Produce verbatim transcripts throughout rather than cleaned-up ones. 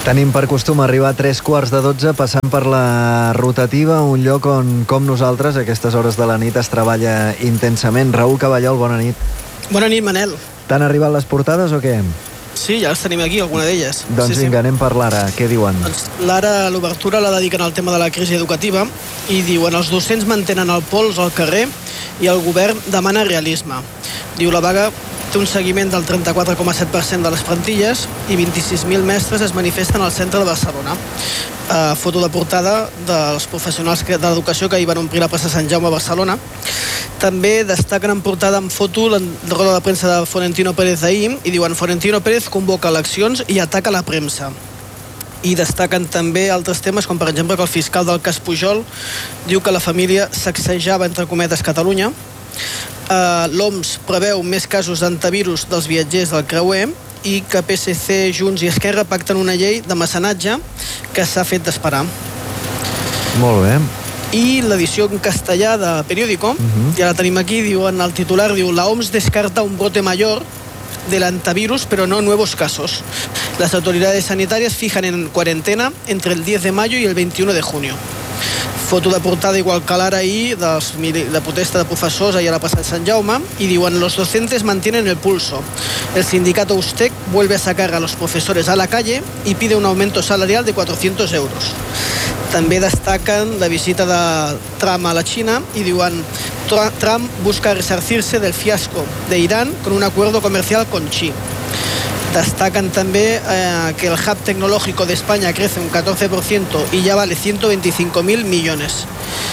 Tenim per costum arribar a tres quarts de dotze passant per la rotativa, un lloc on, com nosaltres, a aquestes hores de la nit es treballa intensament. Raül Cavallol, bona nit. Bona nit, Manel. T'han arribat les portades o què? Sí, ja les tenim aquí, alguna d'elles. Doncs sí, vinga, sí. anem per l'Ara. Què diuen? Doncs l'Ara, l'obertura la dediquen al tema de la crisi educativa i diuen els docents mantenen el pols al carrer i el govern demana realisme. Diu la vaga té un seguiment del trenta-quatre coma set per cent de les plantilles i vint-i-sis mil mestres es manifesten al centre de Barcelona. Uh, foto de portada dels professionals de l'educació que hi van omplir la plaça Sant Jaume a Barcelona. També destaquen en portada en foto la roda de premsa de Florentino Pérez d'ahir i diuen Florentino Pérez convoca eleccions i ataca la premsa. I destaquen també altres temes, com per exemple que el fiscal del cas Pujol diu que la família sacsejava, entre cometes, Catalunya. Uh, L'O M S preveu més casos d'antivirus dels viatgers del creuer i que P S C, Junts i Esquerra pacten una llei de mecenatge que s'ha fet d'esperar. Molt bé. I l'edició en castellà de Periódico, uh-huh. ja la tenim aquí, diu en el titular, diu la O M S descarta un brote mayor del antivirus, pero no nuevos casos. Las autoridades sanitarias fijan en cuarentena entre el diez de mayo y el veintiuno de junio. Foto de portada igual que l'Ara ahir dels, de protesta de professors ahir a la plaça de Sant Jaume i diuen los docentes mantienen el pulso. El sindicato USTEC vuelve a sacar a los profesores a la calle y pide un aumento salarial de cuatrocientos euros. També destaquen la visita de Trump a la Xina i diuen Trump busca resarcirse del fiasco de Irán con un acuerdo comercial con Xi. Destacan també eh, que el hub tecnológico de España crece un catorce por ciento y ya vale ciento veinticinco mil millones.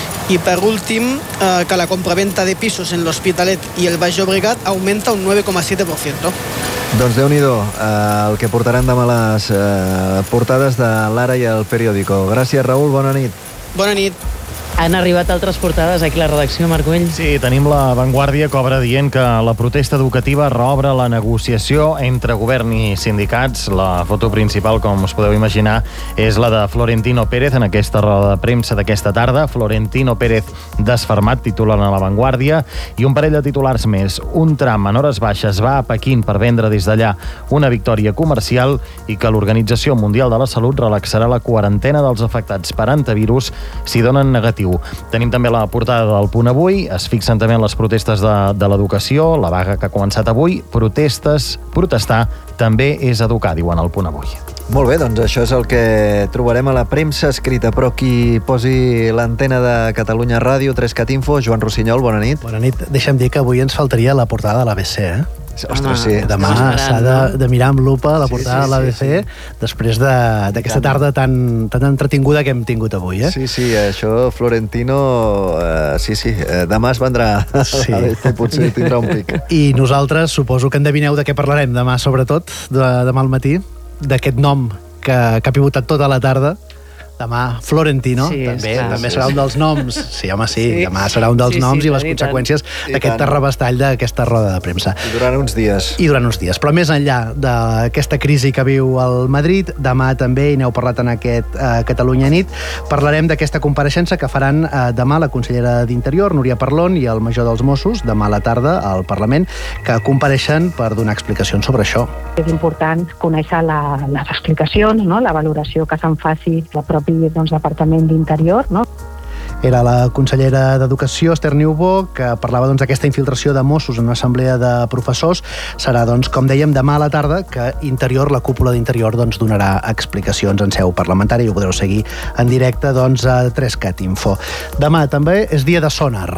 Y per últim, eh, que la compraventa de pisos en l'Hospitalet i el Baix Llobregat augmenta un nueve coma siete por ciento. Doncs Déu-n'hi-do, eh, el que portaran demà les eh, portades de l'Ara i el Periódico. Gràcies, Raül, bona nit. Bona nit. Han arribat altres portades aquí a la redacció, Marc Güell. Sí, tenim la Vanguardia que obre dient que la protesta educativa reobre la negociació entre govern i sindicats. La foto principal, com us podeu imaginar, és la de Florentino Pérez en aquesta roda de premsa d'aquesta tarda. Florentino Pérez desfermat, titulen a la Vanguardia, i un parell de titulars més. Un tram en hores baixes va a Pequín per vendre des d'allà una victòria comercial i que l'Organització Mundial de la Salut relaxarà la quarantena dels afectats per antivirus si donen negatiu. Tenim també la portada del Punt Avui, es fixen també en les protestes de, de l'educació, la vaga que ha començat avui, protestes, protestar també és educar, diuen al Punt Avui. Molt bé, doncs això és el que trobarem a la premsa escrita, però qui posi l'antena de Catalunya Ràdio, trescat info, Joan Rossinyol, bona nit. Bona nit. Deixa'm dir que avui ens faltaria la portada de l'A B C, eh? Ostres, sí. Demà s'ha de, de mirar amb lupa la portada sí, sí, de l'A B C sí, sí. després d'aquesta de, tarda tan, tan entretinguda que hem tingut avui, eh? Sí, sí, això Florentino, uh, sí, sí, uh, demà es vendrà sí. A B C, potser tindrà un pic. I nosaltres suposo que endevineu de què parlarem demà, sobretot, de, demà al matí, d'aquest nom que, que ha pivotat tota la tarda. Demà, Florentino, sí, també, també serà un dels noms. Sí, home, sí, sí. Demà serà un dels sí, noms sí, i les conseqüències d'aquest terrabastall d'aquesta roda de premsa. I durant uns dies. I durant uns dies. Però més enllà d'aquesta crisi que viu el Madrid, demà també, i n'heu parlat en aquest eh, Catalunya Nit, parlarem d'aquesta compareixença que faran eh, demà la consellera d'Interior, Núria Parlon, i el major dels Mossos, demà a la tarda al Parlament, que compareixen per donar explicacions sobre això. És important conèixer la, les explicacions, no? La valoració que se'n faci la pròpia doncs, Departament d'Interior, no? Era la consellera d'Educació, Esther Niubó, que parlava doncs, d'aquesta infiltració de Mossos en una assemblea de professors. Serà, doncs, com dèiem, demà a la tarda que Interior, la cúpula d'Interior, doncs, donarà explicacions en seu parlamentària i ho podreu seguir en directe doncs, a trescat info. Demà també és dia de Sonar,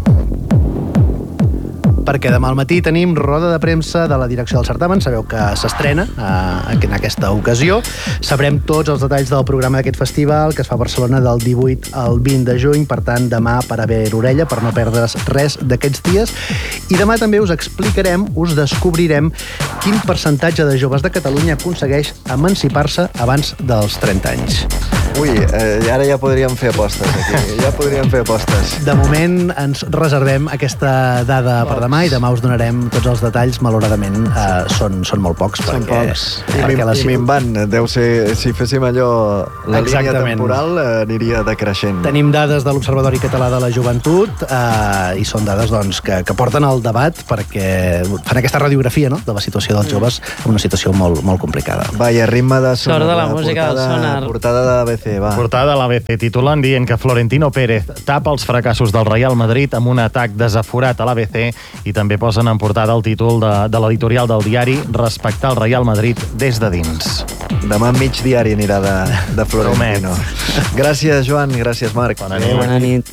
perquè demà al matí tenim roda de premsa de la direcció del certamen. Sabeu que s'estrena eh, en aquesta ocasió. Sabrem tots els detalls del programa d'aquest festival, que es fa a Barcelona del divuit al vint de juny. Per tant, demà per haver orella, per no perdre's res d'aquests dies. I demà també us explicarem, us descobrirem quin percentatge de joves de Catalunya aconsegueix emancipar-se abans dels trenta anys. Ui, eh, ara ja podríem fer apostes aquí. Ja podríem fer apostes. De moment ens reservem aquesta dada per demà i demà us donarem tots els detalls. Malauradament eh, són, són molt pocs. Són perquè, pocs. I, perquè I minvant. Deu ser, si féssim allò, la Exactament. línia temporal eh, aniria decreixent. Tenim dades de l'Observatori Català de la Joventut eh, i són dades doncs, que, que porten al debat perquè fan aquesta radiografia, no?, de la situació dels joves en una situació molt, molt complicada. Vaya, ritme de sonar. Sort de la música portada, del sonar. Portada de l'A B C, va. Portada de l'A B C titulant dient que Florentino Pérez tapa els fracassos del Real Madrid amb un atac desaforat a l'A B C i també posen en portada el títol de, de l'editorial del diari Respectar el Real Madrid des de dins. Demà mig diari anirà de, de Florentino. Gràcies, Joan. Gràcies, Marc. Bona nit. Bona nit.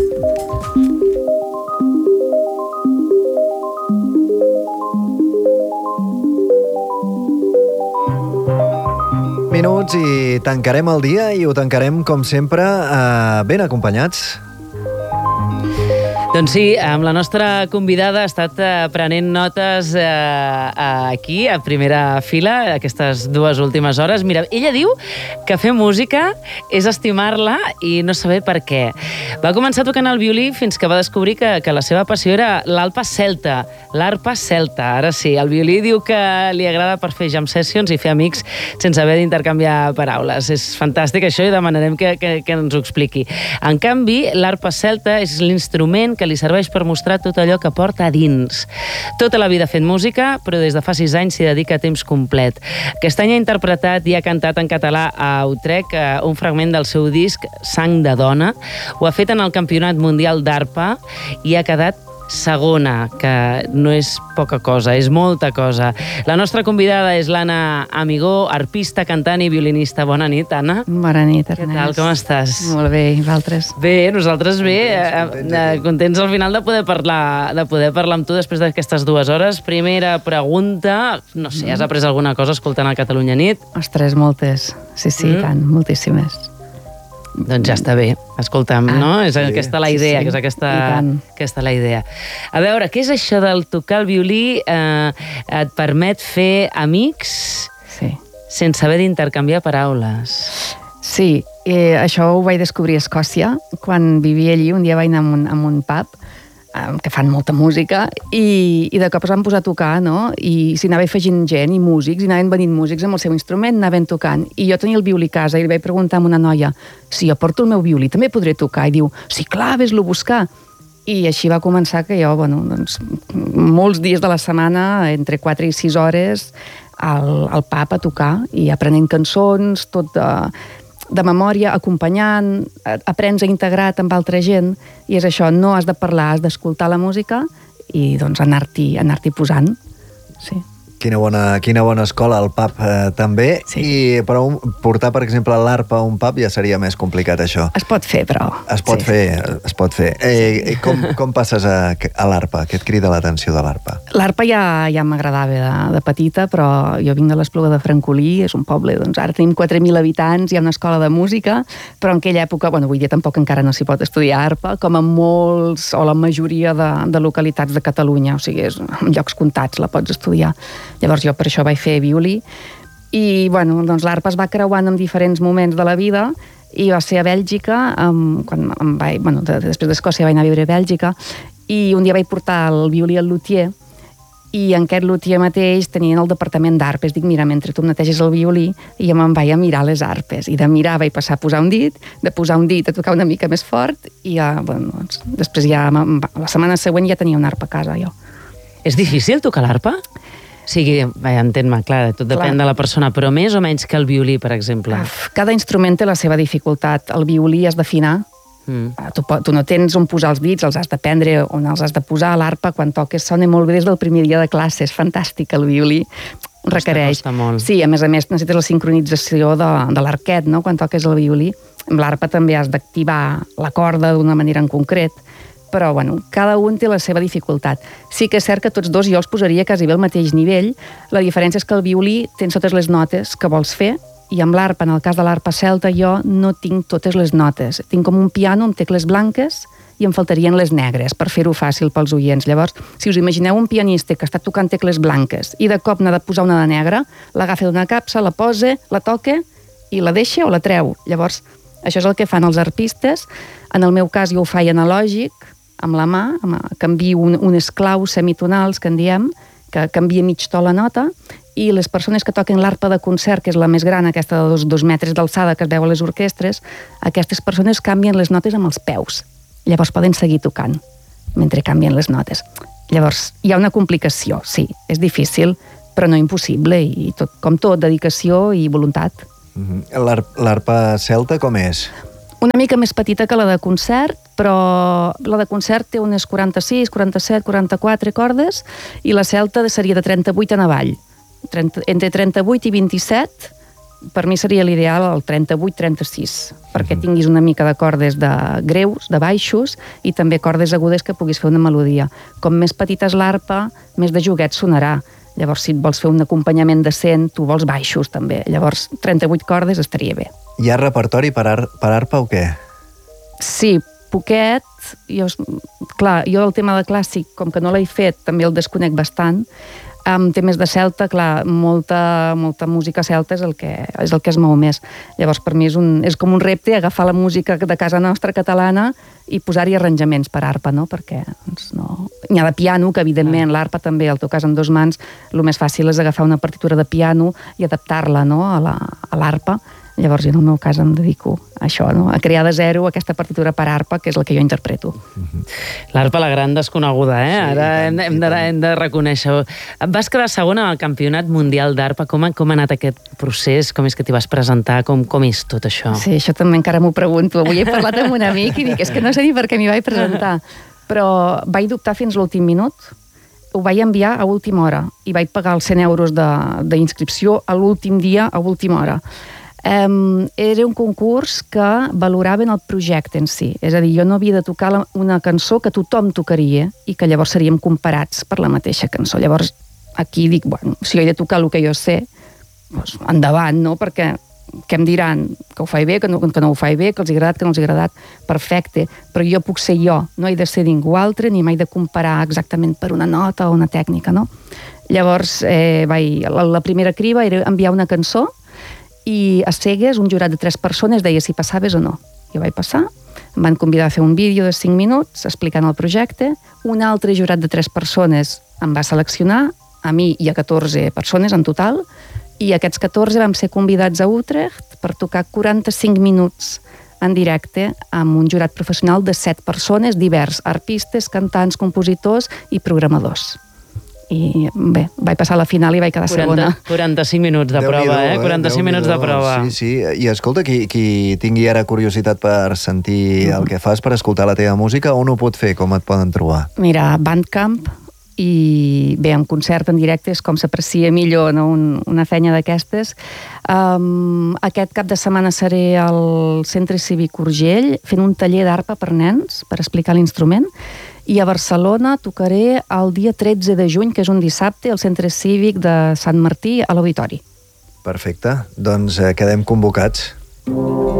Minuts i tancarem el dia i ho tancarem, com sempre, eh, ben acompanyats. Doncs sí, amb la nostra convidada ha estat eh, prenent notes eh, aquí, a primera fila, aquestes dues últimes hores. Mira, ella diu que fer música és estimar-la i no saber per què. Va començar tocant el violí fins que va descobrir que, que la seva passió era l'alpa celta, l'arpa celta. Ara sí, el violí diu que li agrada per fer jam sessions i fer amics sense haver d'intercanviar paraules. És fantàstic això i demanarem que, que, que ens ho expliqui. En canvi, l'arpa celta és l'instrument que li serveix per mostrar tot allò que porta a dins. Tota la vida fent música, però des de fa sis anys s'hi dedica a temps complet. Aquest any ha interpretat i ha cantat en català a Utrecht un fragment del seu disc Sang de dona. Ho ha fet en el Campionat Mundial d'Arpa i ha quedat segona, que no és poca cosa, és molta cosa. La nostra convidada és l'Anna Amigó, arpista, cantant i violinista. Bona nit, Anna. Bona nit, Ernest. Què tal, com estàs? Molt bé, i vosaltres? Bé, nosaltres bé, Contents, contents, eh, eh, contents al final de poder parlar de poder parlar amb tu després d'aquestes dues hores. Primera pregunta, no sé, has après alguna cosa escoltant el Catalunya Nit? Ostres, moltes. Sí, sí, Mm. mm. tant, moltíssimes. Doncs ja està bé, escolta'm, Ah, no? És sí, aquesta la sí, idea, sí. que és aquesta, I tant. aquesta la idea. A veure, què és això del tocar el violí? Eh, et permet fer amics Sí. sense haver d'intercanviar paraules. Sí, eh, això ho vaig descobrir a Escòcia. Quan vivia allí, un dia vaig anar a un, a un pub eh, que fan molta música i, i de cop es van posar a tocar, no? I s'hi anava afegint gent i músics, i anaven venint músics amb el seu instrument, anaven tocant. I jo tenia el violí a casa i li vaig preguntar a una noia: si jo porto el meu violí, també podré tocar? I diu: sí, clar, ves-lo a buscar. I així va començar que jo, bueno, doncs, molts dies de la setmana, entre quatre i sis hores, al, al pub a tocar i aprenent cançons, tot de, de memòria, acompanyant, aprens a integrar amb altra gent, i és això, no has de parlar, has d'escoltar la música i doncs anar-t'hi anar-t'hi posant. Sí. Quina bona, quina bona escola, el pub eh, també. Sí. I però un, portar, per exemple, l'arpa a un pub ja seria més complicat, això. Es pot fer, però... Es pot sí. fer, es pot fer. Eh, com, com passes a, a l'arpa? Què et crida l'atenció de l'arpa? L'arpa ja, ja m'agradava de, de petita, però jo vinc de l'Espluga de Francolí, és un poble, doncs ara tenim quatre mil habitants, hi ha una escola de música, però en aquella època, bueno, avui dia tampoc encara no s'hi pot estudiar arpa, com en molts, o la majoria de, de localitats de Catalunya, o sigui, és, en llocs comptats la pots estudiar. Llavors jo per això vaig fer violí i bueno, doncs l'arpa es va creuant en diferents moments de la vida i va ser a Bèlgica, um, quan em vaig, bueno, de, després d'Escòcia vaig anar a viure a Bèlgica i un dia vaig portar el violí al luthier i en aquest luthier mateix tenien el departament d'arpes. Dic, mira, mentre tu em neteges el violí, i jo me'n vaig a mirar les arpes. I de mirar vaig passar a posar un dit, de posar un dit a tocar una mica més fort, i ja, bueno, doncs, després ja, la setmana següent ja tenia una arpa a casa, jo. És difícil tocar l'arpa? O sigui, vaja, entén-me, clar, tot depèn Clar. de la persona, però més o menys que el violí, per exemple. Cada instrument té la seva dificultat. El violí has d'afinar. Mm. Tu, tu no tens on posar els dits, els has d'aprendre on els has de posar. L'arpa, quan toques, sona molt bé des del primer dia de classe. És fantàstic, el violí. Requereix. Costa molt. Sí, a més a més necessites la sincronització de, de l'arquet, no?, quan toques el violí. Amb l'arpa també has d'activar la corda d'una manera en concret. Però, bueno, cada un té la seva dificultat. Sí que és cert que tots dos jo els posaria quasi bé al mateix nivell. La diferència és que el violí tens totes les notes que vols fer, i amb l'arpa, en el cas de l'arpa celta, jo no tinc totes les notes. Tinc com un piano amb tecles blanques i em faltarien les negres, per fer-ho fàcil pels oients. Llavors, si us imagineu un pianista que està tocant tecles blanques i de cop n'ha de posar una de negra, l'agafa d'una capsa, la posa, la toca i la deixa o la treu. Llavors, això és el que fan els arpistes. En el meu cas jo ho faig analògic, amb la mà, amb, canvio un, unes claus semitonals, que en diem, que canvia mig to la nota, i les persones que toquen l'arpa de concert, que és la més gran, aquesta de dos, dos metres d'alçada que es veu a les orquestres, aquestes persones canvien les notes amb els peus. Llavors poden seguir tocant mentre canvien les notes. Llavors, hi ha una complicació, sí, és difícil, però no impossible, i tot, com tot, dedicació i voluntat. Mm-hmm. L'arpa celta com és? Una mica més petita que la de concert, però la de concert té unes quaranta-sis, quaranta-set, quaranta-quatre cordes, i la celta seria de trenta-vuit en avall. trenta, entre trenta-vuit i vint-i-set, per mi seria l'ideal el trenta-vuit trenta-sis, perquè tinguis una mica de cordes de greus, de baixos, i també cordes agudes que puguis fer una melodia. Com més petita és l'arpa, més de joguet sonarà. Llavors, si et vols fer un acompanyament decent, tu vols baixos, també. Llavors, trenta-vuit cordes estaria bé. Hi ha repertori per, ar per arpa o què? Sí, poquet. Jo, clar, jo el tema de clàssic, com que no l'he fet, també el desconec bastant. Amb temes de celta, clar, molta, molta música celta és el, que, és el que es mou més. Llavors, per mi és, un, és com un repte agafar la música de casa nostra catalana i posar-hi arranjaments per arpa, no? Perquè doncs, no... N'hi ha de piano, que evidentment l'arpa també, el tocas amb dos mans, el més fàcil és agafar una partitura de piano i adaptar-la, no? a l'arpa. Llavors, jo en el meu cas em dedico a això, no? A crear de zero aquesta partitura per arpa, que és la que jo interpreto. L'arpa, la gran desconeguda, eh? Sí, Ara tant, hem, hem, de, hem de reconèixer-ho. Vas quedar segona al Campionat Mundial d'Arpa. Com, com ha anat aquest procés? Com és que t'hi vas presentar? Com, com és tot això? Sí, això també encara m'ho pregunto. Avui he parlat amb un amic i dic, és que no sé ni per què m'hi vaig presentar. Però vaig dubtar fins l'últim minut, ho vaig enviar a última hora i vaig pagar els cent euros d'inscripció a l'últim dia, a última hora. Um, era un concurs que valoraven el projecte en si, és a dir, jo no havia de tocar la, una cançó que tothom tocaria i que llavors seríem comparats per la mateixa cançó. Llavors aquí dic, bueno, si jo he de tocar el que jo sé, doncs endavant, no? Perquè què em diran? Que ho faig bé, que no, que no ho faig bé, que els ha agradat, que no els ha agradat, perfecte, però jo puc ser jo, no he de ser ningú altre, ni m'he de comparar exactament per una nota o una tècnica, no? Llavors eh, vaig, la, la primera criba era enviar una cançó i a cegues un jurat de tres persones deia si passaves o no. Jo vaig passar, em van convidar a fer un vídeo de cinc minuts explicant el projecte, un altre jurat de tres persones em va seleccionar, a mi i a catorze persones en total, i aquests catorze vam ser convidats a Utrecht per tocar quaranta-cinc minuts en directe amb un jurat professional de set persones, divers, arpistes, cantants, compositors i programadors. I bé, vaig passar a la final i vaig quedar segona. quaranta-cinc minuts de prova, eh? quaranta-cinc minuts de prova. Sí, sí. I escolta, qui, qui tingui ara curiositat per sentir el que fas, per escoltar la teva música, on ho pot fer? Com et poden trobar? Mira, Bandcamp, i bé, en concert en directe és com s'aprecia millor, no? Un, una fenya d'aquestes. Um, aquest cap de setmana seré al Centre Cívic Urgell fent un taller d'arpa per nens, per explicar l'instrument, i a Barcelona tocaré el dia tretze de juny, que és un dissabte, al Centre Cívic de Sant Martí, a l'Auditori. Perfecte. Doncs eh, quedem convocats.